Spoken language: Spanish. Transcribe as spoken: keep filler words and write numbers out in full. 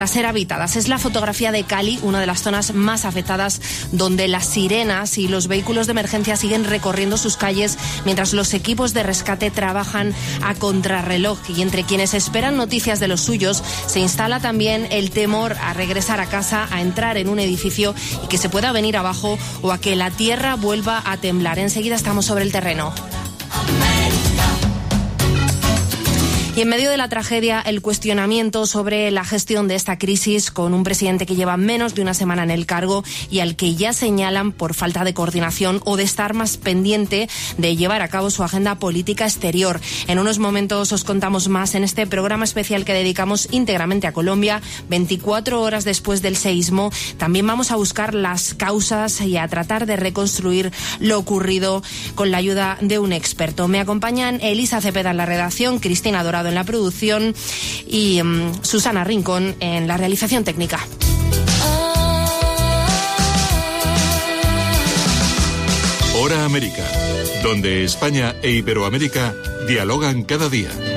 a ser habitadas. Es la fotografía de Cali, una de las zonas más afectadas, donde las sirenas y los vehículos de emergencia siguen recorriendo sus calles mientras los equipos de rescate trabajan a contrarreloj. Y entre quienes esperan noticias de los suyos se instala también el temor a regresar a casa, a entrar en un edificio y que se pueda venir abajo o a que la tierra vuelva a temblar. Enseguida estamos sobre el terreno. Y en medio de la tragedia, el cuestionamiento sobre la gestión de esta crisis, con un presidente que lleva menos de una semana en el cargo y al que ya señalan por falta de coordinación o de estar más pendiente de llevar a cabo su agenda política exterior. En unos momentos os contamos más en este programa especial que dedicamos íntegramente a Colombia, veinticuatro horas después del seísmo. También vamos a buscar las causas y a tratar de reconstruir lo ocurrido con la ayuda de un experto. Me acompañan Elisa Cepeda en la redacción, Cristina Dorado en la producción y um, Susana Rincón en la realización técnica. Hora América, donde España e Iberoamérica dialogan cada día.